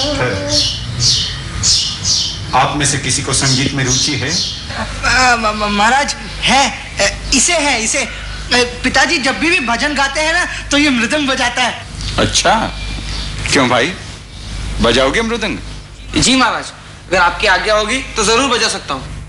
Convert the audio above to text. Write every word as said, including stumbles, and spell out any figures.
आप में से किसी को संगीत में रुचि है? महाराज है, इसे है इसे। पिताजी जब भी भी भजन गाते हैं ना तो ये मृदंग बजाता है। अच्छा, क्यों भाई, बजाओगे मृदंग? जी महाराज, अगर आपकी आज्ञा होगी तो जरूर बजा सकता हूँ।